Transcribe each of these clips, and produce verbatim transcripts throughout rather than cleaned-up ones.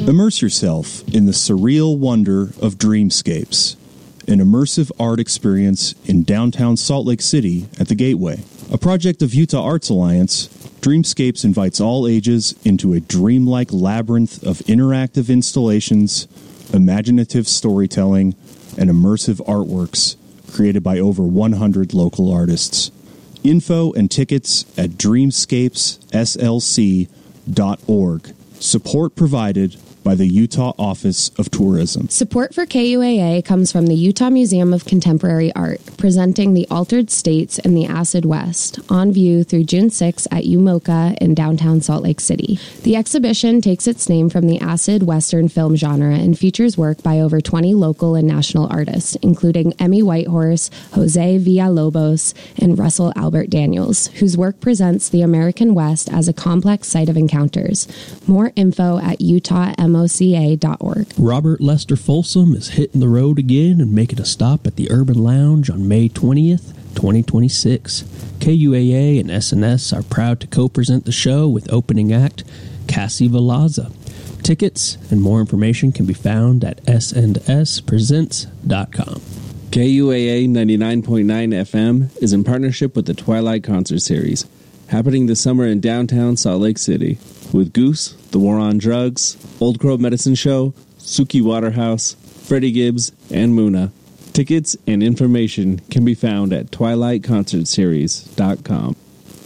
Immerse yourself in the surreal wonder of Dreamscapes, an immersive art experience in downtown Salt Lake City at the Gateway. A project of Utah Arts Alliance, Dreamscapes invites all ages into a dreamlike labyrinth of interactive installations, imaginative storytelling, and immersive artworks created by over one hundred local artists. Info and tickets at dreamscapes s l c dot org. Support provided by the Utah Office of Tourism. Support for K U A A comes from the Utah Museum of Contemporary Art, presenting The Altered States and the Acid West, on view through June sixth at U M O C A in downtown Salt Lake City. The exhibition takes its name from the acid Western film genre and features work by over twenty local and national artists, including Emmy Whitehorse, Jose Villalobos, and Russell Albert Daniels, whose work presents the American West as a complex site of encounters. More info at utah m o c a dot org. Robert Lester Folsom is hitting the road again and making a stop at the Urban Lounge on May twentieth, twenty twenty-six. K U A A and S N S are proud to co-present the show with opening act Cassie Velazza. Tickets and more information can be found at s and s presents dot com. K U A A ninety-nine point nine F M is in partnership with the Twilight Concert Series, happening this summer in downtown Salt Lake City, with Goose, The War on Drugs, Old Crow Medicine Show, Suki Waterhouse, Freddie Gibbs, and Muna. Tickets and information can be found at twilight concert series dot com.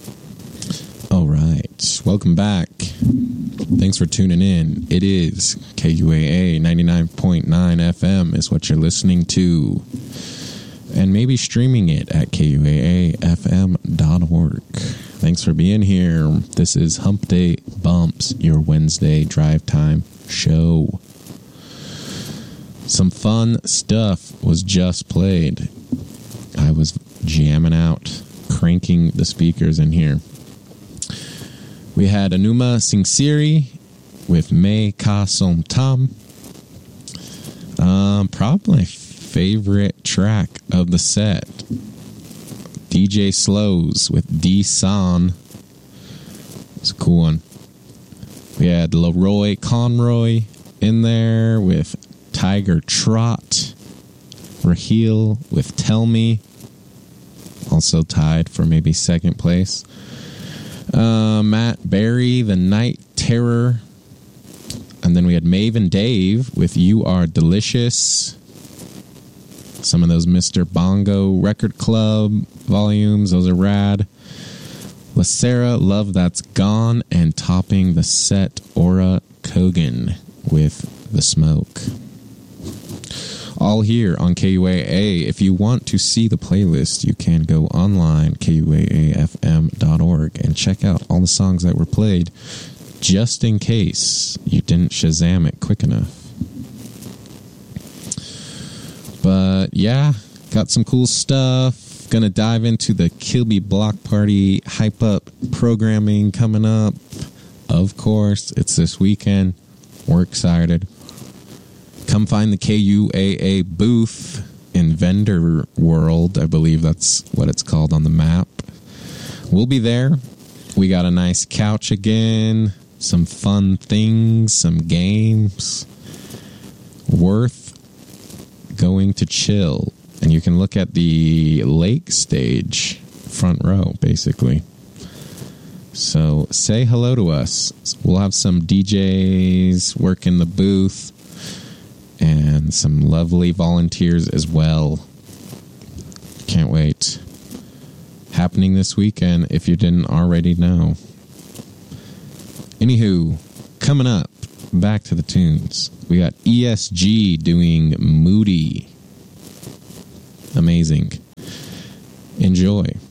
All right. Welcome back. Thanks for tuning in. It is K U A A ninety-nine point nine F M is what you're listening to. And maybe streaming it at K U A A F M dot org. Thanks for being here. This is Hump Day Bumps, your Wednesday drive time show. Some fun stuff was just played. I was jamming out, cranking the speakers in here. We had Anuma Singsiri with Me Ka Som Tam. Um, probably my favorite track of the set. D J Slows with D San. It's a cool one. We had Leroy Conroy in there with Tiger Trot. Raheel with Tell Me. Also tied for maybe second place. Uh, Matt Berry, The Night Terror. And then we had Maven Dave with You Are Delicious. Some of those Mister Bongo Record Club volumes, those are rad. Lacera, Love That's Gone, and topping the set, Aura Kogan with The Smoke. All here on K U A A. If you want to see the playlist, you can go online, K U A A F M dot org, and check out all the songs that were played, just in case you didn't Shazam it quick enough. But yeah, got some cool stuff. Gonna dive into the Kilby Block Party Hype Up programming coming up. Of course, it's this weekend. We're excited. Come find the K U A A booth in Vendor World. I believe that's what it's called on the map. We'll be there. We got a nice couch again. Some fun things. Some games. Worth going to chill. And you can look at the lake stage, front row, basically. So say hello to us. We'll have some D Js working the booth and some lovely volunteers as well. Can't wait. Happening this weekend, if you didn't already know. Anywho, coming up, back to the tunes. We got E S G doing Moody. Amazing. Enjoy.